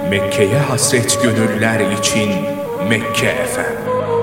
Mekke'ye hasret gönüller için Mekke FM.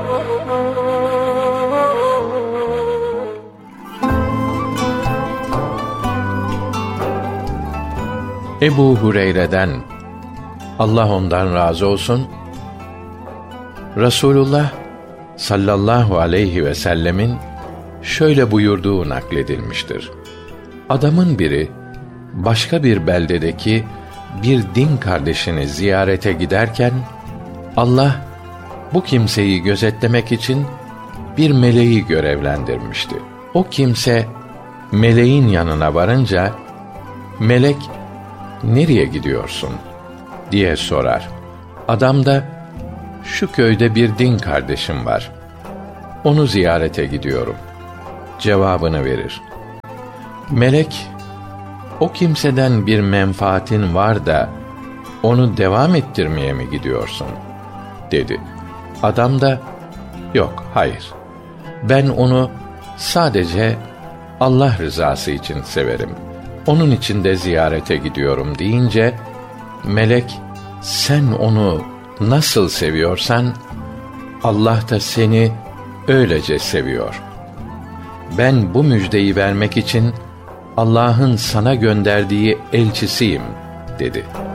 Ebu Hureyre'den, Allah ondan razı olsun, Resulullah sallallahu aleyhi ve sellemin şöyle buyurduğu nakledilmiştir. Adamın biri başka bir beldedeki bir din kardeşini ziyarete giderken Allah bu kimseyi gözetlemek için bir meleği görevlendirmişti. O kimse meleğin yanına varınca melek "Nereye gidiyorsun?" diye sorar. Adam da "Şu köyde bir din kardeşim var. Onu ziyarete gidiyorum." cevabını verir. Melek, "O kimseden bir menfaatin var da onu devam ettirmeye mi gidiyorsun?" dedi. Adam da "Yok, hayır. Ben onu sadece Allah rızası için severim. Onun için de ziyarete gidiyorum." deyince melek, "Sen onu nasıl seviyorsan Allah da seni öylece seviyor. Ben bu müjdeyi vermek için Allah'ın sana gönderdiği elçisiyim." dedi.